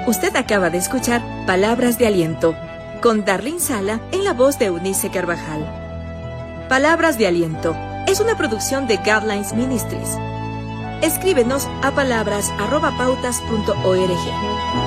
Usted acaba de escuchar Palabras de Aliento, con Darlene Sala en la voz de Eunice Carvajal. Palabras de Aliento es una producción de Guidelines Ministries. Escríbenos a palabras@pautas.org.